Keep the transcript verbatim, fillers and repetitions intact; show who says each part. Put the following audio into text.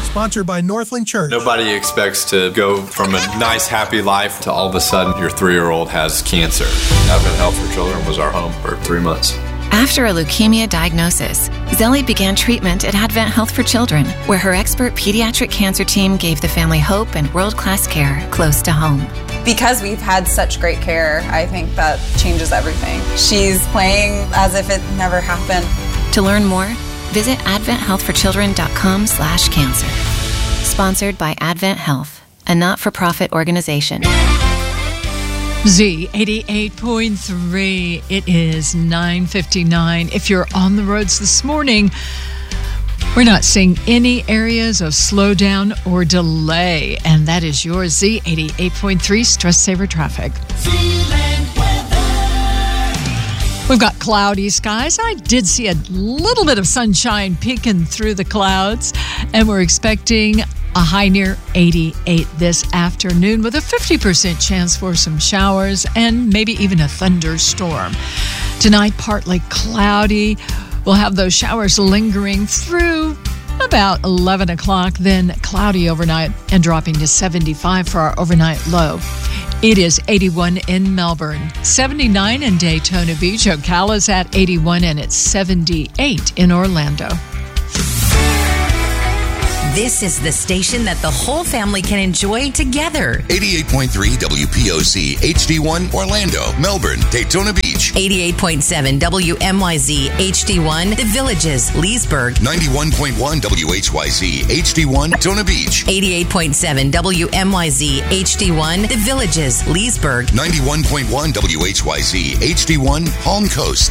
Speaker 1: Sponsored by Northland Church.
Speaker 2: Nobody expects to go from a nice, happy life to all of a sudden your three-year-old has cancer. Advent Health for Children was our home for three months.
Speaker 3: After a leukemia diagnosis, Zelly began treatment at Advent Health for Children, where her expert pediatric cancer team gave the family hope and world-class care close to home.
Speaker 4: Because we've had such great care, I think that changes everything. She's playing as if it never happened.
Speaker 3: To learn more, visit advent health for children dot com slash cancer. Sponsored by Advent Health, a not-for-profit organization.
Speaker 5: Z eighty-eight point three. It is nine fifty-nine. If you're on the roads this morning, we're not seeing any areas of slowdown or delay, and that is your Z eighty-eight point three Stress Saver Traffic. We've got cloudy skies. I did see a little bit of sunshine peeking through the clouds, and we're expecting a high near eighty-eight this afternoon with a fifty percent chance for some showers and maybe even a thunderstorm. Tonight, partly cloudy. We'll have those showers lingering through about eleven o'clock, then cloudy overnight and dropping to seventy-five for our overnight low. It is eighty-one in Melbourne, seventy-nine in Daytona Beach. Ocala's at eighty-one, and it's seventy-eight in Orlando.
Speaker 6: This is the station that the whole family can enjoy together.
Speaker 7: eighty-eight point three W P O C H D one Orlando, Melbourne, Daytona Beach.
Speaker 6: eighty-eight point seven W M Y Z H D one The Villages, Leesburg.
Speaker 7: ninety-one point one W H Y Z H D one Daytona Beach.
Speaker 6: eighty-eight point seven W M Y Z H D one The Villages, Leesburg.
Speaker 7: ninety-one point one W H Y Z H D one Palm Coast.